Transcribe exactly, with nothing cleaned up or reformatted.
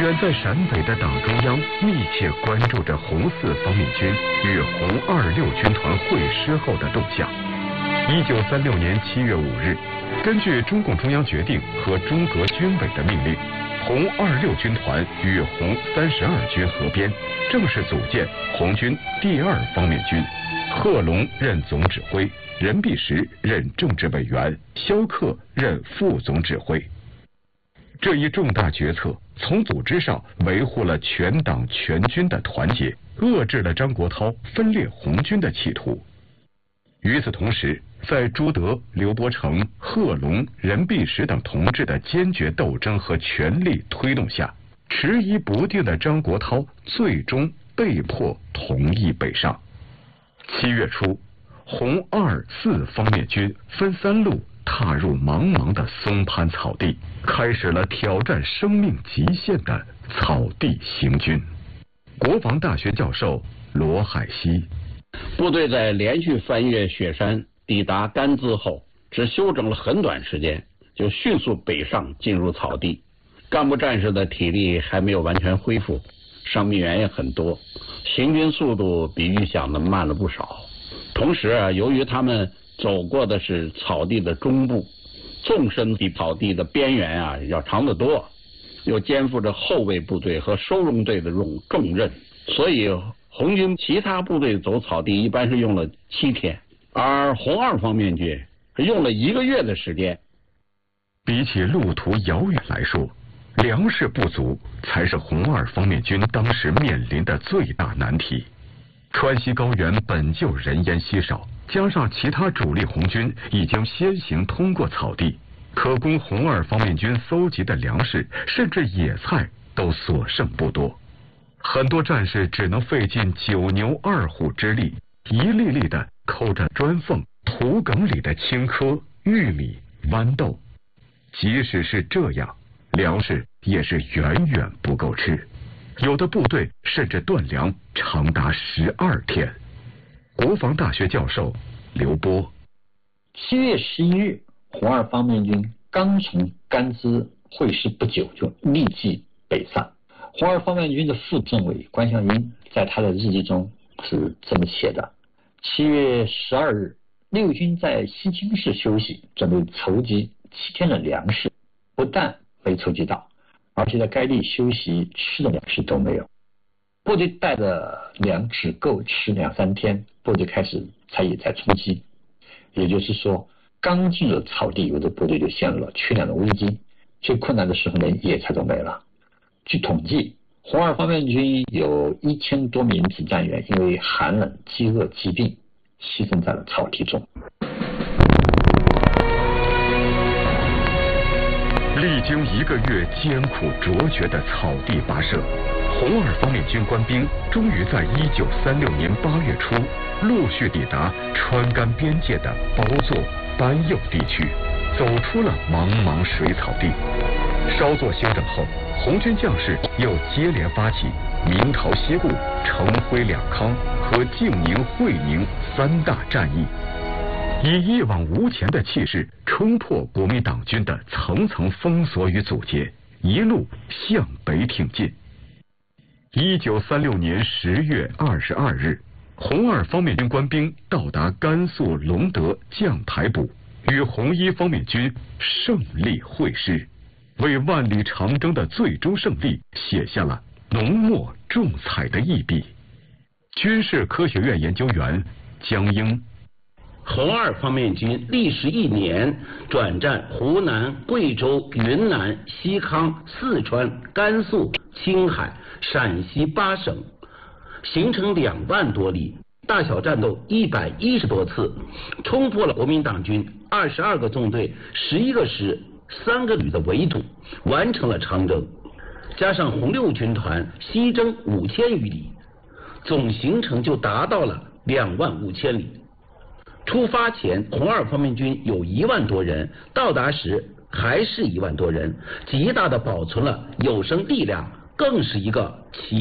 远在陕北的党中央密切关注着红四方面军与红二六军团会师后的动向。一九三六年七月五日，根据中共中央决定和中革军委的命令，红二六军团与红三十二军合编，正式组建红军第二方面军。贺龙任总指挥，任弼时任政治委员，萧克任副总指挥。这一重大决策从组织上维护了全党全军的团结，遏制了张国焘分裂红军的企图。与此同时，在朱德、刘伯承、贺龙、任弼时等同志的坚决斗争和全力推动下，迟疑不定的张国焘最终被迫同意北上。七月初，红二四方面军分三路踏入茫茫的松潘草地，开始了挑战生命极限的草地行军。国防大学教授罗海西： 部队在连续翻越雪山抵达甘孜后，只休整了很短时间，就迅速北上进入草地。干部战士的体力还没有完全恢复，伤病员也很多，行军速度比预想的慢了不少。同时啊，由于他们走过的是草地的中部，纵深比草地的边缘啊要长得多，又肩负着后卫部队和收容队的重重任，所以红军其他部队走草地一般是用了七天，而红二方面军用了一个月的时间。 比起路途遥远来说，粮食不足才是红二方面军当时面临的最大难题。川西高原本就人烟稀少，加上其他主力红军已经先行通过草地，可供红二方面军搜集的粮食甚至野菜都所剩不多。很多战士只能费尽九牛二虎之力，一粒粒地抠着砖缝、土埂里的青稞、玉米、豌豆。即使是这样，粮食也是远远不够吃，有的部队甚至断粮长达十二天。国防大学教授刘波： 七月十一日，红二方面军刚从甘孜会师不久，就立即北上。红二方面军的副政委关向英在他的日记中是这么写的：七月十二日，六军在西青市休息，准备筹集七天的粮食，不但没筹集到，而且在该地休息吃的粮食都没有。部队带的粮只够吃两三天，部队开始才也在冲击。也就是说，刚进入草地，有的部队就陷入了缺粮的危机。最困难的时候呢，野菜都没了。据统计，红二方面军有一千多名指战员因为寒冷、饥饿、疾病牺牲在了草地中。 历经一个月艰苦卓绝的草地跋涉，红二方面军官兵终于在一九三六年八月初陆续抵达川甘边界的包座、班右地区，走出了茫茫水草地。稍作休整后，红军将士又接连发起明桃西固、成辉两康和静宁、会宁三大战役，以一往无前的气势冲破国民党军的层层封锁与阻截，一路向北挺进。一九三六年十月二十二日，红二方面军官兵到达甘肃隆德将台堡，与红一方面军胜利会师，为万里长征的最终胜利写下了浓墨重彩的一笔。军事科学院研究员江英： 红二方面军历时一年，转战湖南、贵州、云南、西康、四川、甘肃、青海、陕西八省，行程两万多里，大小战斗一百一十多次，冲破了国民党军二十二个纵队、十一个师、三个旅的围堵，完成了长征。加上红六军团西征五千余里，总行程就达到了两万五千里。出发前，红二方面军有一万多人，到达时还是一万多人，极大的保存了有生力量，更是一个奇